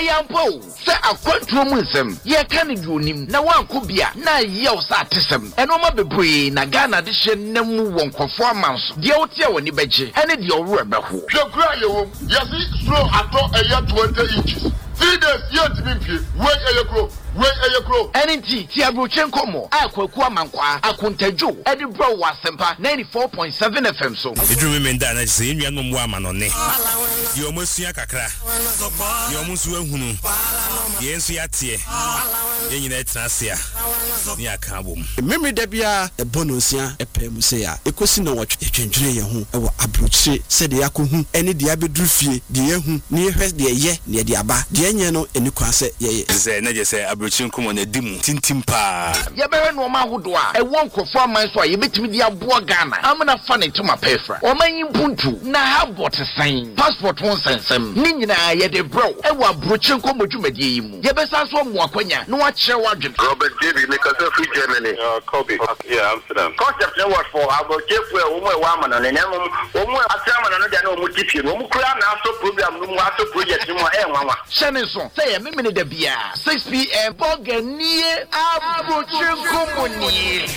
yampo se akwantuo mu nsem ye ka ne dionim na wanko bia na ye wo sa atesem eno ma bebre na Ghana de hye namu wonkofo amanso de wote woni beje ene de owro ebeho hwekura yewo yesi slow ato eya 20 inches 3 days yet me pie we ayekro enti ti abrochen komo akwaku amankwa akontajo edi bro wasempa 94.7 FM so edru me nda na se nwa ngom wa manone yo mosua kakra yo musu ahunu ye nsu yatie ye nyina etrasia ni aka bom memre da bia ebonosia epem se ya ekosi na wotwe twentwere ye ho ewo abrochi se de yakohu ene de abedru fie de yehu ni ehwe de ye ne de aba de enye no eni kwase ye ze na je se abrochi nkomo na dimu tintim pa ye bewe no ma hodo a ewo nkofo aman so a ye betimi de aboa Ghana amna fa ne tuma pefra omanyi puntu na habot sign passport won sensem ni nyina ye de bro ewo abrochi nkomo dwumadie yi mu ye besa so mo akwanya no wa kire wadwen Robert David make us free Germany Kobe yeah Amsterdam concept no work for abrochi fu e wo mo e wa amana ne nemu wo mo atrama no de na wo mo tipie wo mo kura na aso program no mo aso project no e nwanwa shene so say ye memene da bia 6 p.m. Boganie abrochi nkomo ni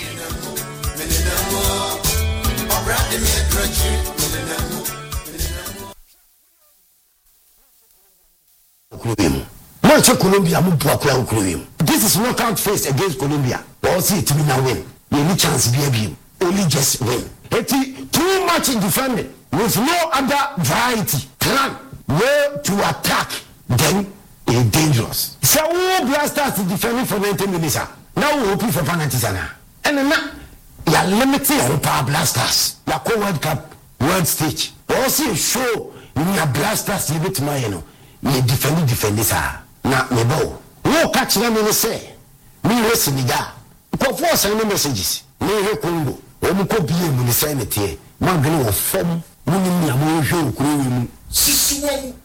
Manche Colombia mu buakura ukurim. This is knockout phase against Colombia. All see it na win. You need chance be only just win. Too much in defending with no other variety plan way to attack then is dangerous. So who blasters defending for 90 minutes now we hoping for penalties and now you limiting your power blasters. You go World Cup world stage. Also show you blasters you bit my you defend this na mebo wo catch them me say me Senegal ko force any messages me Congo o mu ko biye mu ni say netie man gele wo fom mu ni mi amo hwe okuro wi mu sisi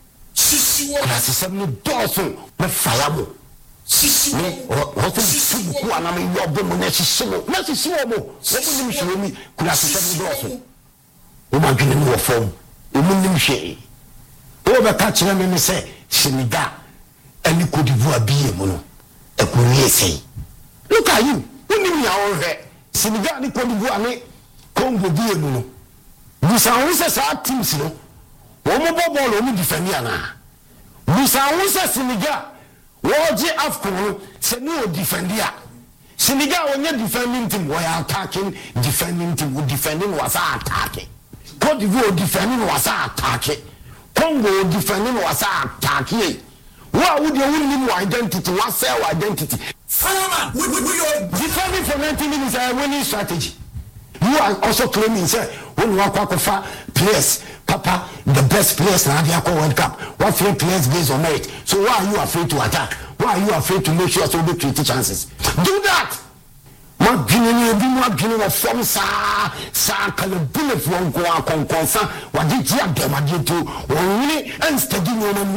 wo class 7 no doso me fire mo sisi wo to ku ana me yo bo mo na sisi wo mo wo ni hwe mi class 7 doso o man gele wo fom o mu ni hwe o be catch them me say Senegal and Côte d'Ivoire biye mo no e ko rie sei look at you woni mi awon hwe Senegal ni Côte d'Ivoire ni Congo biye mo no musa won se sa teams no wo mo ball wo mo defend ana musa won se Senegal wo je AFCON se no defend ya Senegal won defending team wo attacking defending team wo defending was attacking Côte d'Ivoire defending was attacking Congo defending was attacking. What would you win identity? What's your identity? Fireman, we defending for 90 minutes a winning strategy. You are also claiming, say, when you walk off players, Papa, the best players in the World Cup. What 3 players based on merit? So why are you afraid to attack? Why are you afraid to make sure so they create chances? Do that! What Guinea of from sa kala bullet from Consa, what did you have them to only and steady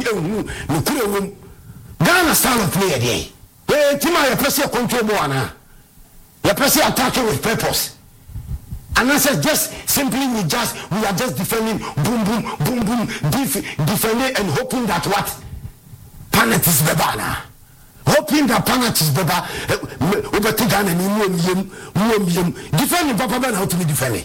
no kure Ghana style of play again. Tima ya pressure control moana. Ya pressure attacking with purpose. And I said just simply we are just defending boom defending and hoping that what penalties bebana. Hoping that penalties beba Ghana ni muom defending papa ben how to be defending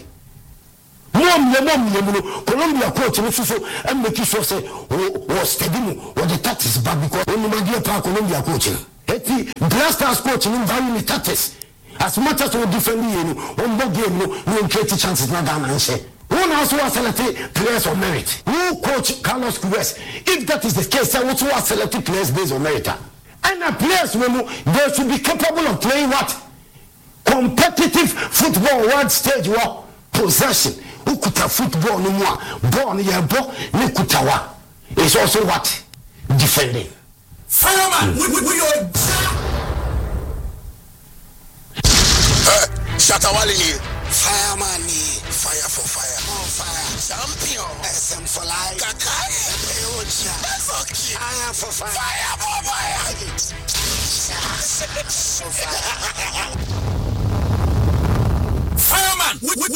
muom Colombia coach so and make sure say was steady or the tactics back because when you get Colombia coaching blasters coaching in very tactics as much as we defend you on the game no create chances na Ghana and say one also was selected players of merit who coach Carlos Queiroz if that is the case say what was selected players based on merit. And a players they should be capable of playing what? Competitive football world stage war possession. Ukuta football no more. Ball ni yabo ni kutawa. It's also what? Defending. Fireman, we are Shatawali. Fireman, fire for fire. On fire. Champion. SM for life. Kakai. Fire for fire. Fire for fire. Fireman.